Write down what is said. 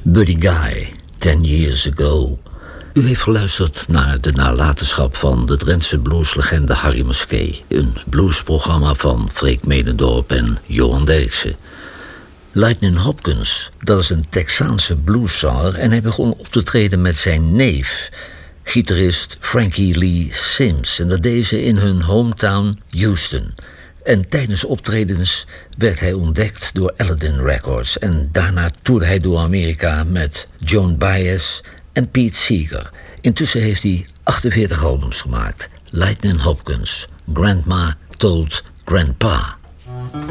Buddy Guy, 10 Years Ago. U heeft geluisterd naar de nalatenschap van de Drentse blueslegende Harry Musquet. Een bluesprogramma van Freek Medendorp en Johan Derksen. Lightnin' Hopkins, dat is een Texaanse blueszanger en hij begon op te treden met zijn neef, gitarist Frankie Lee Sims. En dat deed ze in hun hometown Houston. En tijdens optredens werd hij ontdekt door Aladdin Records. En daarna toerde hij door Amerika met Joan Baez en Pete Seeger. Intussen heeft hij 48 albums gemaakt. Lightnin' Hopkins, Grandma Told Grandpa.